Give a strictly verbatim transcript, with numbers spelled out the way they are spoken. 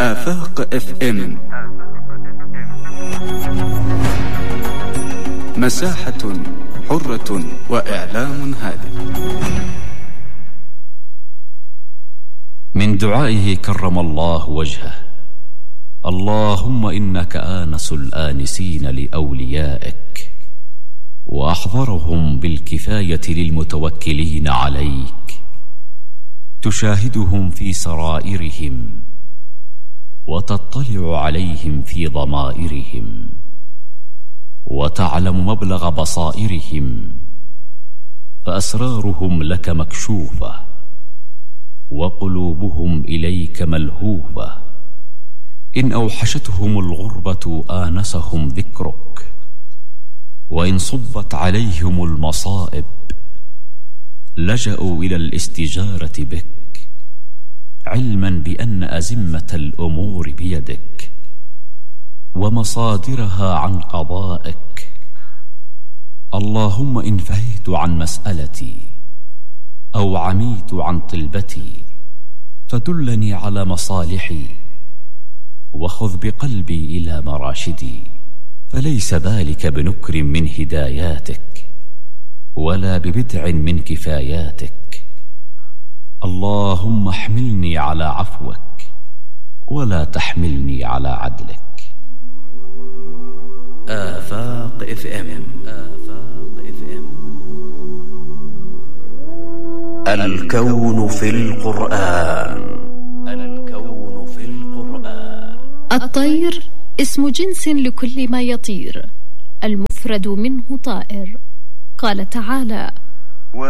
آفاق اف ام، مساحة حرة وإعلام هادف. من دعائه كرم الله وجهه: اللهم إنك آنس الآنسين لأوليائك، وأحضرهم بالكفاية للمتوكلين عليك، تشاهدهم في سرائرهم وتطلع عليهم في ضمائرهم، وتعلم مبلغ بصائرهم، فأسرارهم لك مكشوفة، وقلوبهم إليك ملهوفة. إن أوحشتهم الغربة آنسهم ذكرك، وإن صبت عليهم المصائب لجأوا إلى الاستجارة بك، علما بأن أزمة الأمور بيدك ومصادرها عن قضائك. اللهم إن فهيت عن مسألتي أو عميت عن طلبتي فدلني على مصالحي، وخذ بقلبي إلى مراشدي، فليس ذلك بنكر من هداياتك ولا ببدع من كفاياتك. اللهم احملني على عفوك ولا تحملني على عدلك. آفاق اف ام. آفاق اف ام. الكون في القرآن. الكون في القرآن. الطير اسم جنس لكل ما يطير، المفرد منه طائر. قال تعالى: